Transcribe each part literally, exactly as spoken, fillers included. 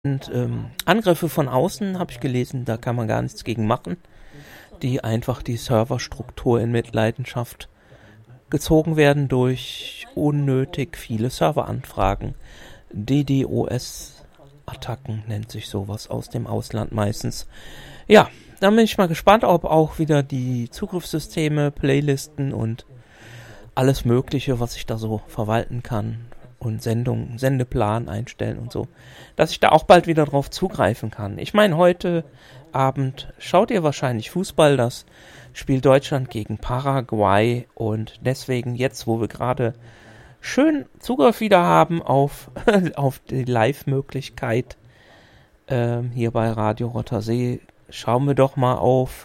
Und ähm, Angriffe von außen, habe ich gelesen, da kann man gar nichts gegen machen, die einfach die Serverstruktur in Mitleidenschaft gezogen werden durch unnötig viele Serveranfragen. DDoS-Attacken nennt sich sowas aus dem Ausland meistens. Ja, dann bin ich mal gespannt, ob auch wieder die Zugriffssysteme, Playlisten und alles Mögliche, was ich da so verwalten kann und Sendung, Sendeplan einstellen und so, dass ich da auch bald wieder drauf zugreifen kann. Ich meine, heute Abend schaut ihr wahrscheinlich Fußball, das Spiel Deutschland gegen Paraguay, und deswegen jetzt, wo wir gerade schön Zugriff wieder haben auf, auf die Live-Möglichkeit ähm, hier bei Radio Rottersee, schauen wir doch mal auf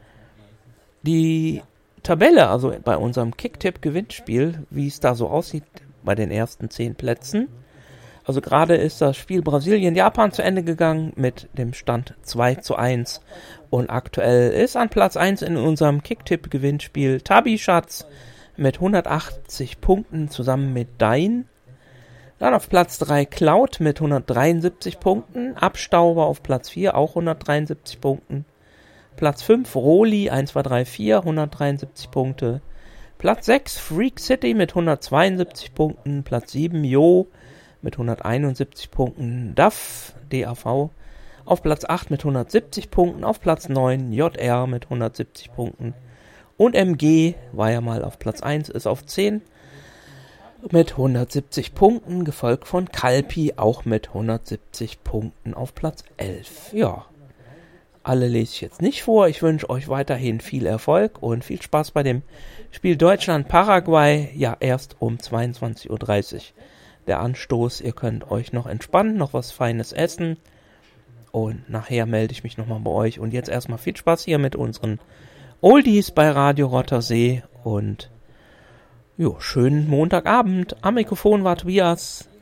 die Tabelle, also bei unserem Kicktipp-Gewinnspiel, wie es da so aussieht bei den ersten zehn Plätzen. Also gerade ist das Spiel Brasilien-Japan zu Ende gegangen mit dem Stand zwei zu eins. Und aktuell ist an Platz eins in unserem Kicktipp-Gewinnspiel Tabi Schatz mit hundertachtzig Punkten zusammen mit Dein. Dann auf Platz drei Cloud mit hundertdreiundsiebzig Punkten. Abstauber auf Platz vier auch hundertdreiundsiebzig Punkten. Platz fünf Roli eins zwei drei vier hundertdreiundsiebzig Punkte. Platz sechs Freak City mit hundertzweiundsiebzig Punkten. Platz sieben Jo mit hunderteinundsiebzig Punkten. D A F, D A V auf Platz acht mit hundertsiebzig Punkten. Auf Platz neun J R mit hundertsiebzig Punkten. Und M G war ja mal auf Platz eins, ist auf zehn mit hundertsiebzig Punkten. Gefolgt von Kalpi auch mit hundertsiebzig Punkten auf Platz elf. Ja. Alle lese ich jetzt nicht vor. Ich wünsche euch weiterhin viel Erfolg und viel Spaß bei dem Spiel Deutschland-Paraguay. Ja, erst um zweiundzwanzig Uhr dreißig der Anstoß. Ihr könnt euch noch entspannen, noch was Feines essen. Und nachher melde ich mich nochmal bei euch. Und jetzt erstmal viel Spaß hier mit unseren Oldies bei Radio Rottersee. Und jo, schönen Montagabend. Am Mikrofon war Tobias.